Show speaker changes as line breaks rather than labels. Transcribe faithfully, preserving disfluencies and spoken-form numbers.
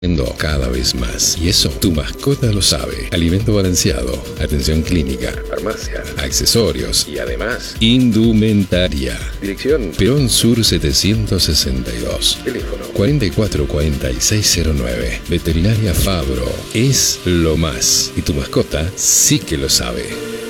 cada vez más. Y eso, tu mascota lo sabe. Alimento balanceado, atención clínica, farmacia, accesorios y además, indumentaria. Dirección: Perón Sur setecientos sesenta y dos. Teléfono: cuarenta y cuatro cuarenta y seis cero nueve. Veterinaria Fabro. Es lo más. Y tu mascota sí que lo sabe.